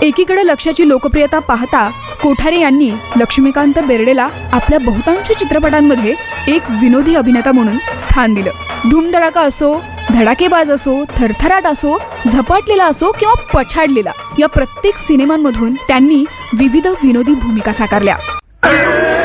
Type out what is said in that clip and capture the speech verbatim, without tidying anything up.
एकीकडे लक्ष्याची लोकप्रियता पाहता कोठारे यांनी लक्ष्मीकांत बेर्डेला आपल्या बहुतांश चित्रपटांमध्ये एक विनोदी अभिनेता म्हणून स्थान दिलं। धूमधडाका असो, धडाकेबाज असो, थरथराट असो, झपाटलेला असो किंवा पछाडलेला, या प्रत्येक सिनेमांमधून त्यांनी विविध विनोदी भूमिका साकारल्या।